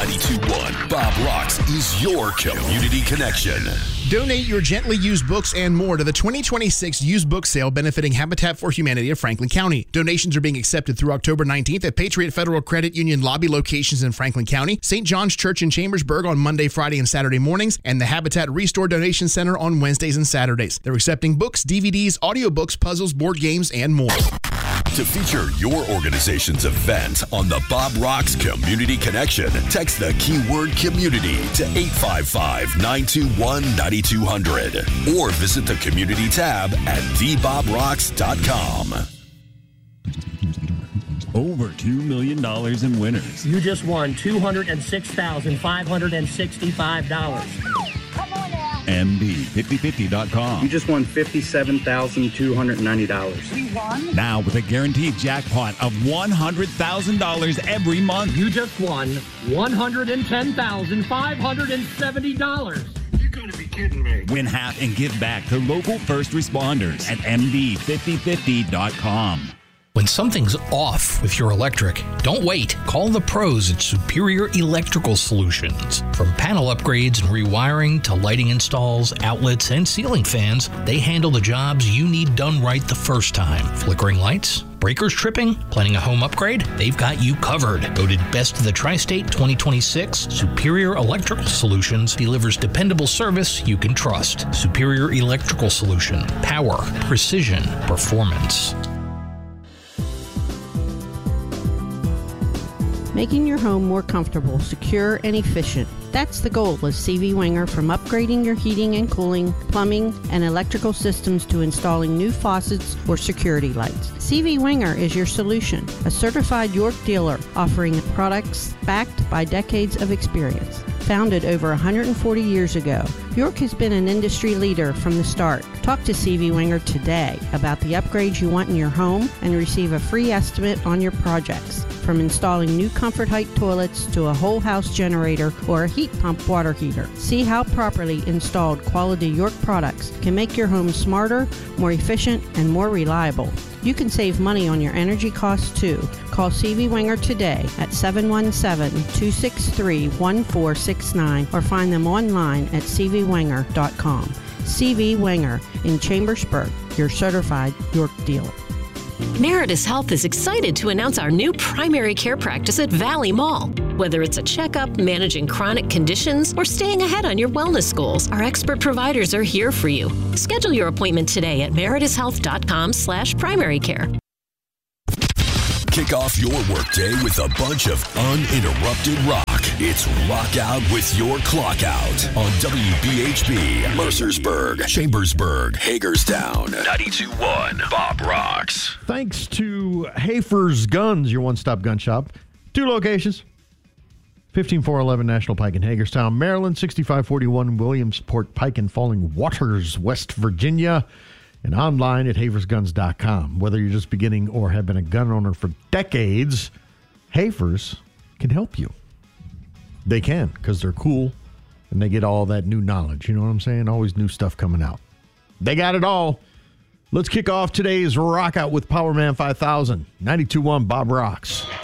92.1 Bob Rocks is your community connection. Donate your gently used books and more to the 2026 used book sale benefiting Habitat for Humanity of Franklin County. Donations are being accepted through October 19th at Patriot Federal Credit Union lobby locations in Franklin County, St. John's Church in Chambersburg on Monday, Friday, and Saturday mornings, and the Habitat Restore Donation Center on Wednesdays and Saturdays. They're accepting books, DVDs, audiobooks, puzzles, board games, and more. To feature your organization's event on the Bob Rocks Community Connection, text the keyword community to 855-921-9200 or visit the community tab at theBobRocks.com. Over $2 million in winners. You just won $206,565. MB5050.com. You just won $57,290. We won? Now with a guaranteed jackpot of $100,000 every month. You just won $110,570. You're going to be kidding me. Win half and give back to local first responders at MB5050.com. When something's off with your electric, don't wait. Call the pros at Superior Electrical Solutions. From panel upgrades and rewiring to lighting installs, outlets, and ceiling fans, they handle the jobs you need done right the first time. Flickering lights? Breakers tripping? Planning a home upgrade? They've got you covered. Voted Best of the Tri-State 2026, Superior Electrical Solutions delivers dependable service you can trust. Superior Electrical Solution. Power, precision, performance. Making your home more comfortable, secure, and efficient. That's the goal of CV Wenger, from upgrading your heating and cooling, plumbing, and electrical systems to installing new faucets or security lights. CV Wenger is your solution, a certified York dealer offering products backed by decades of experience. Founded over 140 years ago, York has been an industry leader from the start. Talk to CV Wenger today about the upgrades you want in your home and receive a free estimate on your projects. From installing new Comfort Height toilets to a whole house generator or a heat pump water heater. See how properly installed quality York products can make your home smarter, more efficient, and more reliable. You can save money on your energy costs too. Call CV Wenger today at 717-263-1469 or find them online at cvwenger.com. CV Wenger in Chambersburg, your certified York dealer. Meritus Health is excited to announce our new primary care practice at Valley Mall. Whether it's a checkup, managing chronic conditions, or staying ahead on your wellness goals, our expert providers are here for you. Schedule your appointment today at meritushealth.com/primary care. Kick off your workday with a bunch of uninterrupted rock. It's Rock Out with Your Clock Out on WBHB, Mercersburg, Chambersburg, Hagerstown, 92.1 Bob Rocks. Thanks to Hafer's Guns, your one-stop gun shop. 2 locations. 15411 National Pike in Hagerstown, Maryland. 6541 Williamsport Pike in Falling Waters, West Virginia. And online at hafersguns.com. Whether you're just beginning or have been a gun owner for decades, Hafer's can help you. They can, because they're cool and they get all that new knowledge. You know what I'm saying? Always new stuff coming out. They got it all. Let's kick off today's Rock Out with Powerman 5000. 92.1 Bob Rocks.